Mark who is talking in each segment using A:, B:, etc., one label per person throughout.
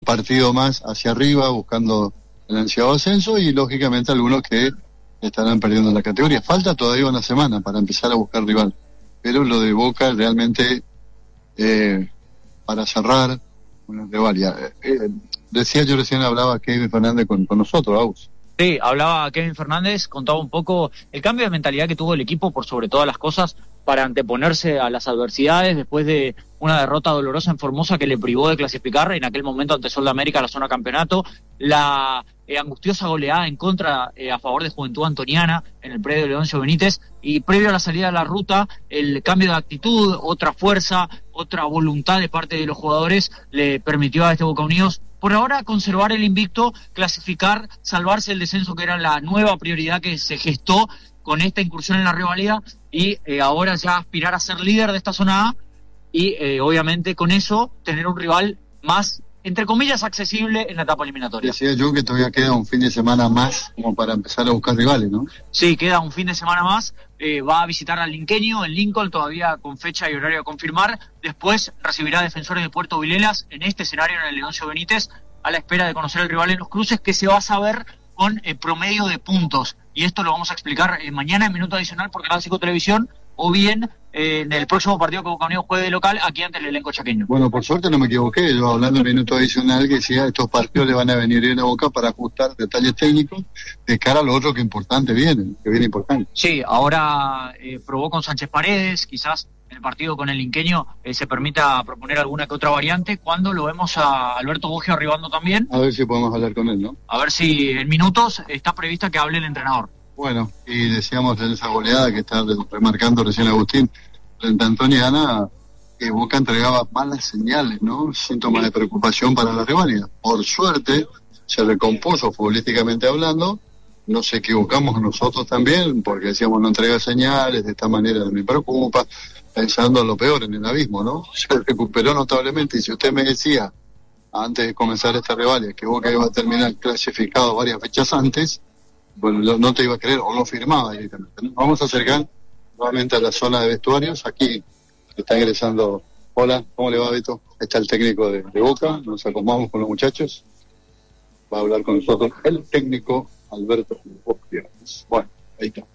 A: partido más hacia arriba, buscando el ansiado ascenso, y lógicamente algunos que estarán perdiendo la categoría. Falta todavía una semana para empezar a buscar rival, pero lo de Boca realmente, para cerrar una rivalidad. Decía yo recién, hablaba Kevin Fernández con nosotros, Aus.
B: Sí, hablaba Kevin Fernández, contaba un poco el cambio de mentalidad que tuvo el equipo por sobre todas las cosas para anteponerse a las adversidades después de una derrota dolorosa en Formosa que le privó de clasificar en aquel momento ante Sol de América a la zona campeonato, la angustiosa goleada en contra a favor de Juventud Antoniana en el predio de Leoncio Benítez, y previo a la salida de la ruta el cambio de actitud, otra fuerza, otra voluntad de parte de los jugadores le permitió a este Boca Unidos por ahora conservar el invicto, clasificar, salvarse el descenso, que era la nueva prioridad que se gestó con esta incursión en la rivalidad, y ahora ya aspirar a ser líder de esta zona A y obviamente con eso tener un rival más, entre comillas, accesible en la etapa eliminatoria.
A: Decía yo que todavía queda un fin de semana más como para empezar a buscar rivales, ¿no?
B: Sí, queda un fin de semana más. Va a visitar al Linqueño en Lincoln, todavía con fecha y horario a confirmar. Después recibirá a Defensores de Puerto Vilelas en este escenario en el Leoncio Benítez, a la espera de conocer el rival en los cruces, que se va a saber con promedio de puntos. Y esto lo vamos a explicar mañana en Minuto Adicional por Canal 5 Televisión, o bien en el próximo partido que Boca Unidos juegue de local aquí ante el elenco chaqueño.
A: Bueno, por suerte no me equivoqué, yo hablando en Minuto Adicional que decía estos partidos le van a venir bien a Boca para ajustar detalles técnicos de cara a lo otro que viene importante.
B: Sí, ahora probó con Sánchez Paredes, quizás en el partido con el Linqueño se permita proponer alguna que otra variante, cuando lo vemos a Alberto Boggio arribando también.
A: A ver si podemos hablar con él, ¿no?
B: A ver si en minutos está prevista que hable el entrenador.
A: Bueno, y decíamos en esa goleada que está remarcando recién Agustín, frente a Antoniana, que Boca entregaba malas señales, ¿no? Síntomas de preocupación para la rivalidad. Por suerte, se recompuso futbolísticamente hablando, nos equivocamos nosotros también, porque decíamos no entrega señales, de esta manera me preocupa, pensando en lo peor, en el abismo, ¿no? Se recuperó notablemente, y si usted me decía, antes de comenzar esta rivalidad, que Boca iba a terminar clasificado varias fechas antes, bueno, no te iba a creer, o lo firmaba directamente, ¿no? Vamos a acercar nuevamente a la zona de vestuarios. Aquí está ingresando. Hola, ¿cómo le va, Beto? Está el técnico de Boca, nos acomodamos con los muchachos. Va a hablar con nosotros el técnico Alberto Boggio. Bueno, ahí está.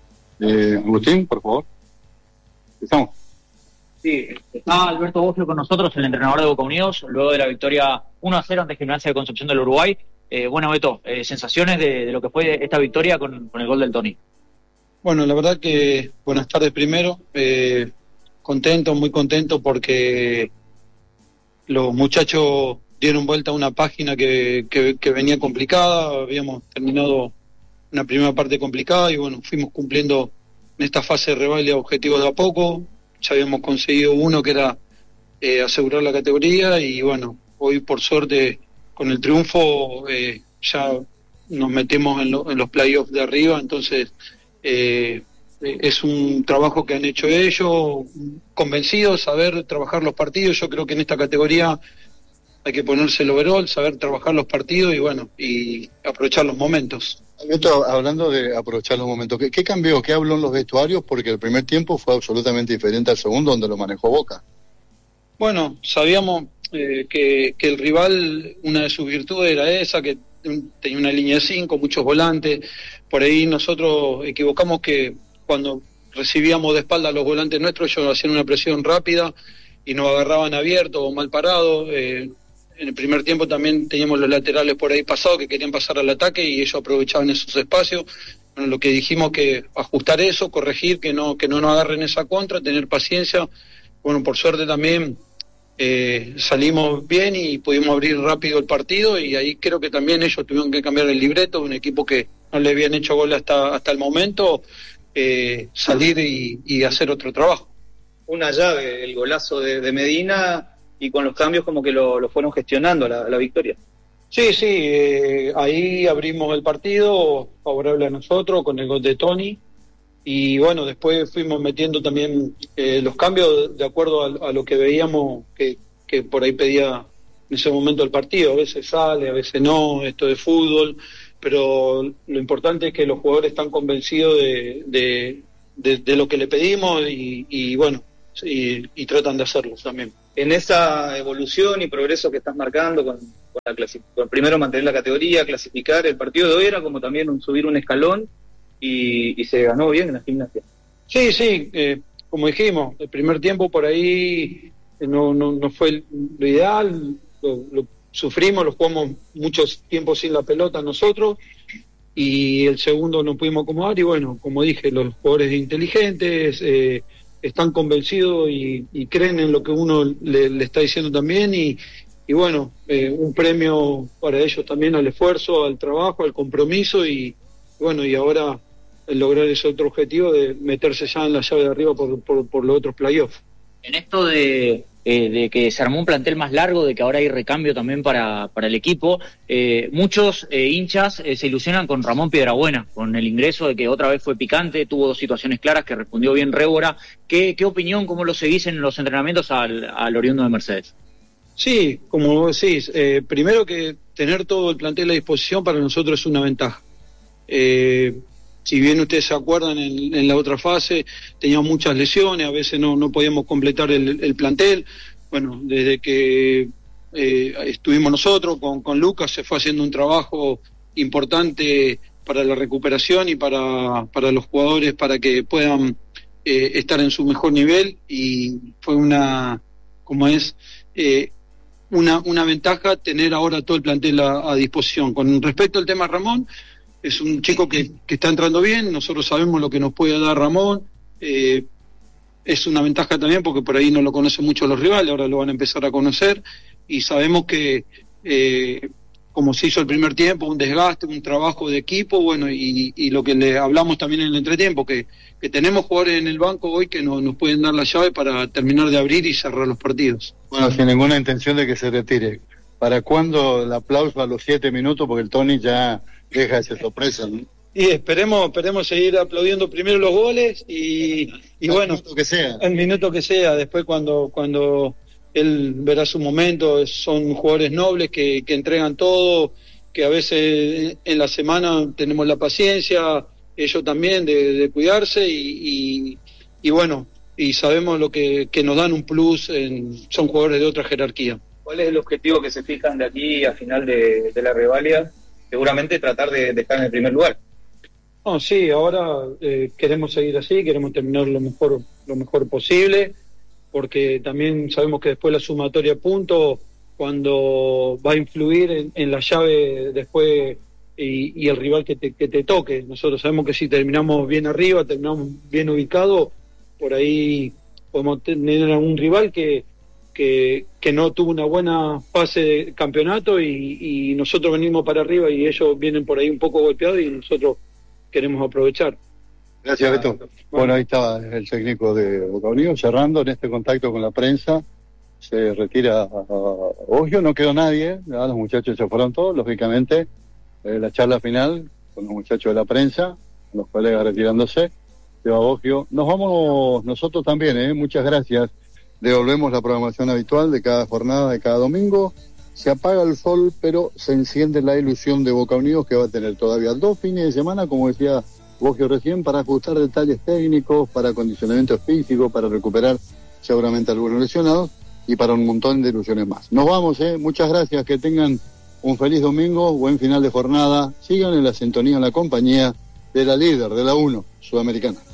A: Agustín, por favor. ¿Estamos?
B: Sí, está Alberto Boggio con nosotros, el entrenador de Boca Unidos, luego de la victoria 1-0 ante Gimnasia de Concepción del Uruguay. Bueno, Beto, sensaciones de lo que fue esta victoria con el gol del Tony.
C: Bueno, la verdad que buenas tardes primero, contento, muy contento porque los muchachos dieron vuelta a una página que venía complicada, habíamos terminado una primera parte complicada y bueno, fuimos cumpliendo en esta fase de rivalidad objetivos de a poco, ya habíamos conseguido uno que era asegurar la categoría y bueno, hoy por suerte con el triunfo ya nos metemos en los playoffs de arriba, entonces es un trabajo que han hecho ellos, convencidos, saber trabajar los partidos. Yo creo que en esta categoría hay que ponerse el overall, saber trabajar los partidos y bueno, y aprovechar los momentos.
A: Beto, hablando de aprovechar los momentos, ¿qué cambió? ¿Qué habló en los vestuarios? Porque el primer tiempo fue absolutamente diferente al segundo, donde lo manejó Boca.
C: Bueno, sabíamos que el rival, una de sus virtudes era esa, que tenía una línea de 5, muchos volantes. Por ahí nosotros equivocamos que cuando recibíamos de espalda a los volantes nuestros, ellos hacían una presión rápida y nos agarraban abiertos o mal parados. En el primer tiempo también teníamos los laterales por ahí pasados que querían pasar al ataque y ellos aprovechaban esos espacios. Bueno, lo que dijimos que ajustar eso, corregir, que no nos agarren esa contra, tener paciencia. Bueno, por suerte también salimos bien y pudimos abrir rápido el partido y ahí creo que también ellos tuvieron que cambiar el libreto, un equipo que no le habían hecho gol hasta el momento, salir y hacer otro trabajo.
D: Una llave, el golazo de Medina, y con los cambios como que lo fueron gestionando la victoria.
C: Sí, ahí abrimos el partido favorable a nosotros con el gol de Tony. Y bueno, después fuimos metiendo también los cambios de acuerdo a lo que veíamos que por ahí pedía en ese momento el partido. A veces sale, a veces no, esto de fútbol, pero lo importante es que los jugadores están convencidos de lo que le pedimos y bueno, y tratan de hacerlo también.
D: En esa evolución y progreso que estás marcando primero mantener la categoría, clasificar. El partido de hoy era como también subir un escalón y se ganó bien en la Gimnasia.
C: Sí, como dijimos, el primer tiempo por ahí no fue lo ideal, lo sufrimos, lo jugamos muchos tiempos sin la pelota nosotros, y el segundo no pudimos acomodar, y bueno, como dije, los jugadores inteligentes están convencidos y creen en lo que uno le está diciendo también, y bueno, un premio para ellos también al esfuerzo, al trabajo, al compromiso, y bueno, y ahora lograr ese otro objetivo de meterse ya en la llave de arriba por los otros playoffs.
B: En esto de que se armó un plantel más largo, de que ahora hay recambio también para el equipo, muchos hinchas se ilusionan con Ramón Piedrabuena, con el ingreso de que otra vez fue picante, tuvo 2 situaciones claras que respondió bien Rébora. ¿Qué opinión, cómo lo seguís en los entrenamientos al oriundo de Mercedes?
C: Sí, como vos decís, primero que tener todo el plantel a disposición para nosotros es una ventaja. Si bien ustedes se acuerdan, en la otra fase teníamos muchas lesiones, a veces no podíamos completar el plantel. Bueno, desde que estuvimos nosotros con Lucas, se fue haciendo un trabajo importante para la recuperación y para los jugadores, para que puedan estar en su mejor nivel, y fue una ventaja tener ahora todo el plantel a disposición. Con respecto al tema Ramón, es un chico que está entrando bien, nosotros sabemos lo que nos puede dar Ramón, es una ventaja también porque por ahí no lo conocen mucho los rivales, ahora lo van a empezar a conocer, y sabemos que como se hizo el primer tiempo, un desgaste, un trabajo de equipo, bueno, y lo que le hablamos también en el entretiempo, que tenemos jugadores en el banco hoy que nos pueden dar la llave para terminar de abrir y cerrar los partidos.
A: Bueno, sin ninguna intención de que se retire. ¿Para cuándo el aplauso a los 7 minutos? Porque el Tony ya deja esa sorpresa, ¿no?
C: Y esperemos seguir aplaudiendo primero los goles y bueno, el minuto que sea, después cuando él verá su momento. Son jugadores nobles que entregan todo, que a veces en la semana tenemos la paciencia, ellos también, de cuidarse, y bueno, y sabemos lo que nos dan un plus, son jugadores de otra jerarquía.
D: ¿Cuál es el objetivo que se fijan de aquí a final de la rivalidad? Seguramente tratar de estar en el primer lugar.
C: No, sí, ahora queremos seguir así, queremos terminar lo mejor posible, porque también sabemos que después la sumatoria de puntos, cuando va a influir en la llave después y el rival que te toque. Nosotros sabemos que si terminamos bien arriba, terminamos bien ubicados, por ahí podemos tener a un rival que no tuvo una buena fase de campeonato, y nosotros venimos para arriba y ellos vienen por ahí un poco golpeados, y nosotros queremos aprovechar.
A: Gracias, Beto. Bueno, ahí estaba el técnico de Boca Unidos cerrando en este contacto con la prensa. Se retira Oggio, no quedó nadie, ya los muchachos se fueron todos, lógicamente. La charla final con los muchachos de la prensa, los colegas retirándose, se va Oggio. Nos vamos nosotros también, muchas gracias. Devolvemos la programación habitual de cada jornada, de cada domingo. Se apaga el sol, pero se enciende la ilusión de Boca Unidos, que va a tener todavía 2 fines de semana, como decía Oggio recién, para ajustar detalles técnicos, para acondicionamiento físico, para recuperar seguramente algunos lesionados, y para un montón de ilusiones más. Nos vamos, muchas gracias, que tengan un feliz domingo, buen final de jornada, sigan en la sintonía, en la compañía de la líder de la 1 Sudamericana.